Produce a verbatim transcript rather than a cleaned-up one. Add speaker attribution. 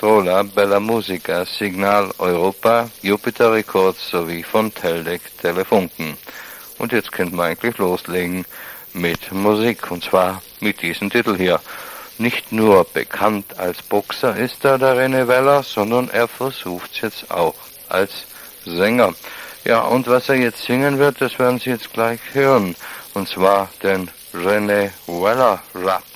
Speaker 1: Strola, Bella Musica, Signal Europa, Jupiter Records sowie von Teldec Telefunken. Und jetzt könnten wir eigentlich loslegen mit Musik, und zwar mit diesem Titel hier. Nicht nur bekannt als Boxer ist da der René Weller, sondern er versucht's jetzt auch als Sänger. Ja, und was er jetzt singen wird, das werden Sie jetzt gleich hören. Und zwar den René Weller Rap.